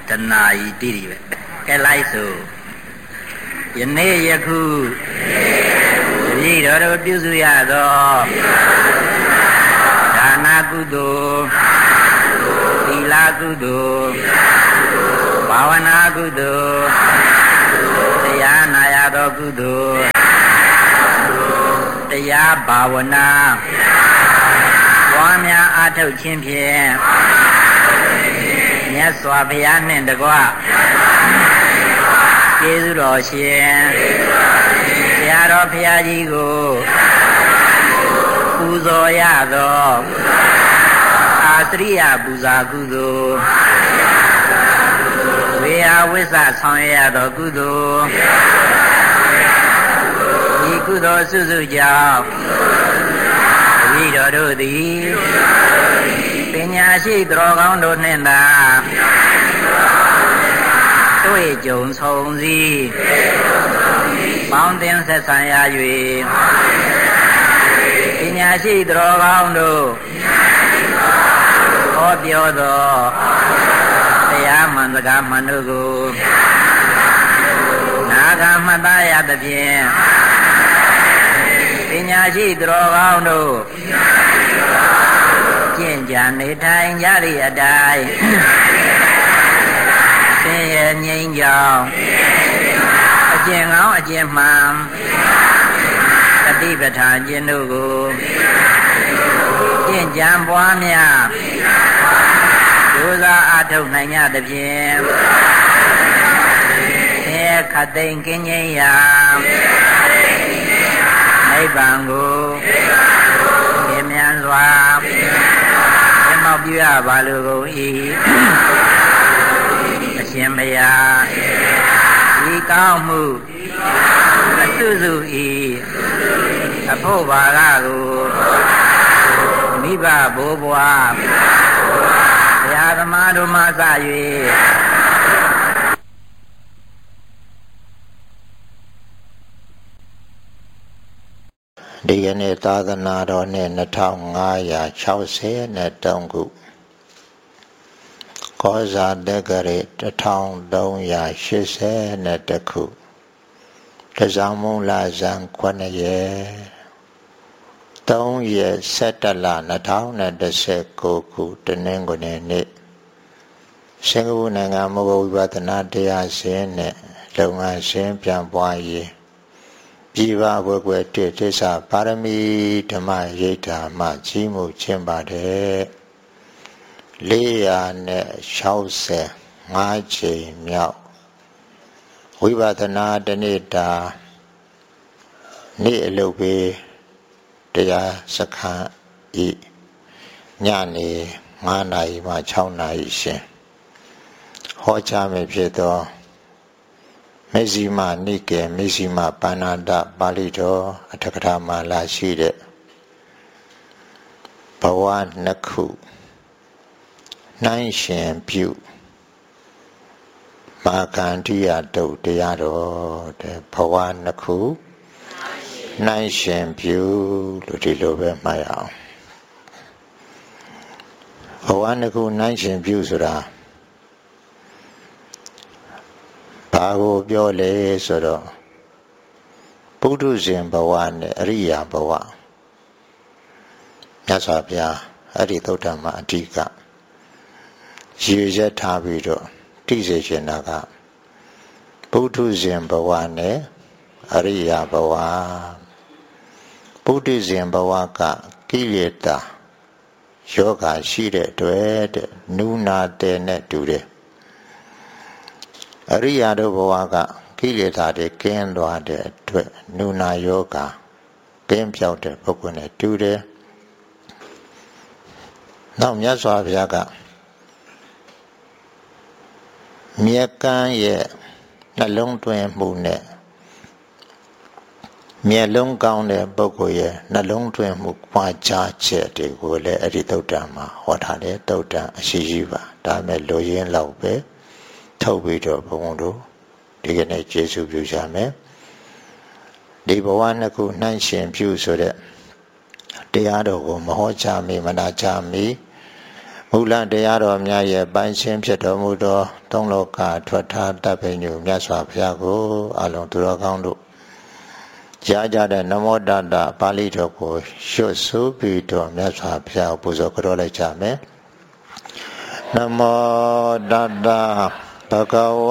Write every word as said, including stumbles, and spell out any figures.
တနာဤတိတိပဲကဲလိုက်ဆိုယနေ့ယခုတပည့်တော်တို့ပြုစုရသောဒါနကုသိုလ်သီလကုသိုလ်ဘာဝနာကုသိုလ်တရားနာရသောကုသိုလ်တရားဘာဝနာပွားများအားထုတ်ခြင်းဖြင့်မြတ်စွာဘုရားနှင့်တကွကျေးဇူးတော်ရှင်ဘုရားတော်ဘုရားကြီးကိုပူဇော်ရသောအာသရိယပူဇာကုသိုလ်ဝေယဝိသဆောင်ရသောကုသိုလ်ဤကုသိုလ်စုစုကြောင့်တပည့်တော်တို့သည်ပညာရှိသူတော်ကောင်းတို့နှင့်သာတွေ့ကြုံဆုံစည်းပေါင်းသင်းဆက်ဆံရ၍ပညာရှိသူတော်ကောင်းတို့ဟောပြောသောတရားမှန်စကားမှန်တို့ကိုနာဂမှတ်သားရသဖြင့်ပညာရှိသူတော်ကောင်းတို့ကျင့်ကြံနေထိုင်ကြသည့်အတိုင်းဆင်းရဲငြိမ်းချမ်းအကျင့်ကောင်းအကျင့်မှန်တတိပဋ္ဌာန်ကျင့်တို့ကိုကျင့်ကြံပွားများဒုစရအထုတ်နိုင်ကြသဖြင့်ဆင်းရဲခတ်သိမ်းကင်းငြိမ်းရာနိဗ္ဗာန်ကိုပြည့်မြတ်စွာမြတ်မောက်ပြုရပါလိုကုန်၏အရှင်ဘုရားဒီကောင်းမှုအစုစု၏အဖို့ပါကကိုမိဘဘိုးဘွားဘုရားသမားတို့မှစ၍ဒီကနေ့သာသနာတော်နှစ်နှစ်ထောင်ငါးရာခြောက်ဆယ်နဲ့သုံးခုကောဇာတက္ကရာတစ်ထောင်သုံးရာရှစ်ဆယ်နဲ့တစ်ခုတဇောင်းမုံလာဇန်ခုနှစ်ရက်သုံးရက်ဆက်တလနှစ်ထောင်နဲ့တစ်ဆယ်ကိုခုတနင်္ဂနွေနေ့စင်ကာပူနိုင်ငံမဂ္ဂဝိပဿနာတရားစင်နဲ့လုပ်ငန်းရှင်ပြန်ပွားရေးပြည်ပဘွယ်ကွယ်တည်သစ္စာပါရမီဓမ္မရိဋ္ဌာမှကြီးမှုခြင်းပါတယ်လေးရာနဲ့၆၅ချိန်မြောက်ဝိပဿနာတနေ့တာနေ့အလုပ်ပဲတရားစခန်းဤညနေ၅နာရီမှ၆နာရီရှင်ဟောကြားမယ်ဖြစ်သောမေဇိမနိကေမေဇိမပါဏာတပါဠိတော်အထကထာမှာလာရှိတဲ့ဘဝနှစ်ခုနှိုင်းရှင်ပြုမာကန္တိယတုတ်တရားတော်တဲ့ဘဝနှစ်ခုနှိုင်းရှင်ပြုလို့ဒီလိုပဲမှတ်ရအောင်ဘဝနှစ်ခုနှိုင်းရှင်ပြုဆိုတာဘာကိုပြောလဲဆိုတော့ပုထုဇဉ်ဘဝနဲ့အရိယာဘဝမြတ်စွာဘုရားအဲ့ဒီသုတ္တမှာအဓိကရည်ရွယ်ထားပြီးတော့တိစေရှင်တာကပုထုဇဉ်ဘဝနဲ့အရိယာဘဝပုထုဇဉ်ဘဝကကိလေသာယောဂရှိတဲ့အတွက်တဲ့နုနာတဲ့နဲ့တူတယ်အရိယာတို့ဘဝကကိလေသာတွေကင်းသွားတဲ့အတွက်နုနာယောဂကင်းပြောက်တဲ့ပုဂ္ဂိုလ်နဲ့တူတယ်။နောက်မြတ်စွာဘုရားကမြတ်ကမ်းရဲ့နှလုံးသွင်းမှုနဲ့မျက်လုံးကောင်းတဲ့ပုဂ္ဂိုလ်ရဲ့နှလုံးသွင်းမှုပွားခြားချက်တွေကိုလည်းအဲ့ဒီသုတ္တံမှာဟောထားတယ်သုတ္တံအရှိရှိပါဒါမဲ့လိုရင်းလောက်ပဲထုတ်ပြီးတော့ဘုံတို့ဒီကနေ့ကျေးဇူးပြုကြမယ်ဒီဘဝနှစ်ခုနှိုင်းရှင်ပြုဆိုတဲ့တရားတော်ကိုမဟောကြားမီမနာကြားမီမူလတရားတော်များရဲ့ပိုင်းရှင်းဖြစ်တော်မူသောသသုံးလောကထွက်ထားတတ်ပင်ညုမြတ်စွာဘုရားကိုအလုံးသူတော်ကောင်းတို့ကြားကြတဲ့နမောတတပါဠိတော်ကိုရွတ်ဆိုပြီးတော့မြတ်စွာဘုရားပူဇော်ကြောလိုက်ကြမယ်နမောတတဘဂဝ